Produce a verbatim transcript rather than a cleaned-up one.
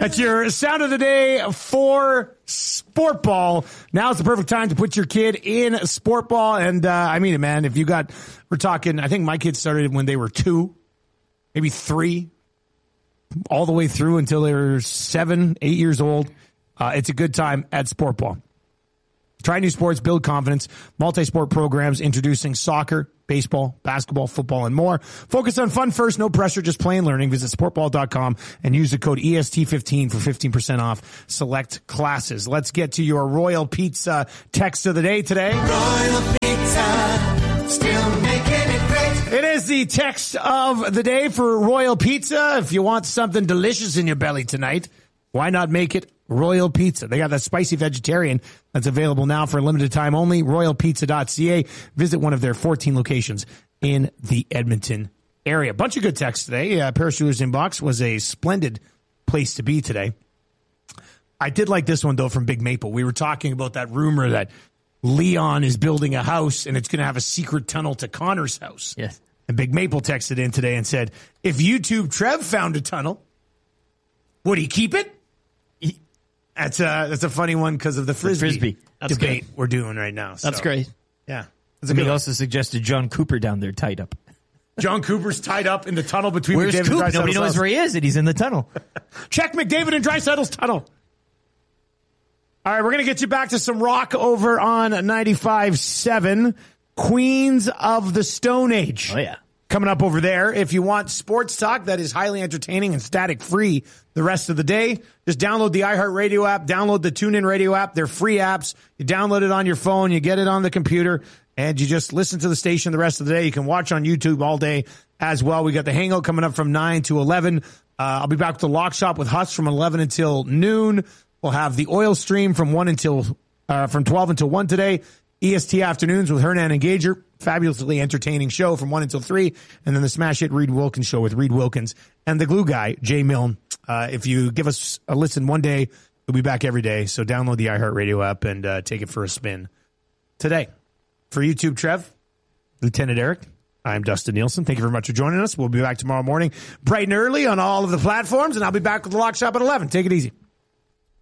That's your sound of the day for sport ball. Now's the perfect time to put your kid in sport ball. And uh, I mean it, man. If you got, we're talking, I think my kids started when they were two, maybe three, all the way through until they were seven, eight years old. Uh, it's a good time at sport ball. Try new sports, build confidence. Multi-sport programs introducing soccer, baseball, basketball, football, and more. Focus on fun first, no pressure, just play and learning. Visit sport ball dot com and use the code E S T fifteen for fifteen percent off select classes. Let's get to your Royal Pizza text of the day today. Royal Pizza, still making it great. It is the text of the day for Royal Pizza. If you want something delicious in your belly tonight, why not make it Royal Pizza? They got that spicy vegetarian that's available now for a limited time only. royal pizza dot c a. Visit one of their fourteen locations in the Edmonton area. Bunch of good texts today. Uh, Parachuters Inbox was a splendid place to be today. I did like this one, though, from Big Maple. We were talking about that rumor that Leon is building a house and it's going to have a secret tunnel to Connor's house. Yes. And Big Maple texted in today and said, if YouTube Trev found a tunnel, would he keep it? That's a, that's a funny one because of the Frisbee, the Frisbee. That's debate great. we're doing right now. That's so, great. Yeah. That's a And good he one. also suggested John Cooper down there tied up. John Cooper's tied up in the tunnel between Where's McDavid Coop? and Dreisaitl's Nobody knows house. where he is, and he's in the tunnel. Check McDavid and Dreisaitl's tunnel. All right, we're going to get you back to some rock over on ninety-five seven. Queens of the Stone Age. Oh, yeah. Coming up over there. If you want sports talk that is highly entertaining and static free the rest of the day, just download the iHeartRadio app, download the TuneIn Radio app. They're free apps. You download it on your phone, you get it on the computer, and you just listen to the station the rest of the day. You can watch on YouTube all day as well. We got the Hangout coming up from nine to eleven. Uh, I'll be back with the Lock Shop with Huss from eleven until noon. We'll have the Oil Stream from one until uh, from twelve until one today. E S T Afternoons with Hernan and Gager. Fabulously entertaining show from one until three. And then the Smash Hit Reed Wilkins show with Reed Wilkins and the glue guy, Jay Milne. Uh, if you give us a listen one day, we'll be back every day. So download the iHeartRadio app and uh, take it for a spin today. For YouTube, Trev, Lieutenant Eric, I'm Dustin Nielsen. Thank you very much for joining us. We'll be back tomorrow morning bright and early on all of the platforms, and I'll be back with the Lock Shop at eleven. Take it easy.